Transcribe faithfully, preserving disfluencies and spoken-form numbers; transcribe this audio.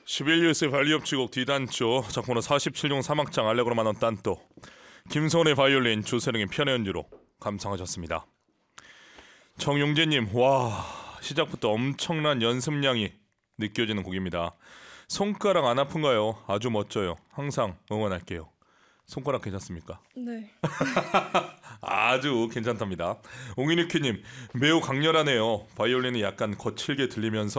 십일 뉴스의 바이올린 치곡 D단조 작품으로 사십칠 종 사막장 알레그로 만원 딴또 김선의 바이올린 조세령의 피아노 연주로 감상하셨습니다. 정용재님, 와 시작부터 엄청난 연습량이 느껴지는 곡입니다. 손가락 안 아픈가요? 아주 멋져요. 항상 응원할게요. 손가락 괜찮습니까? 네. 아주 괜찮답니다. 옹이니큐님, 매우 강렬하네요. 바이올린이 약간 거칠게 들리면서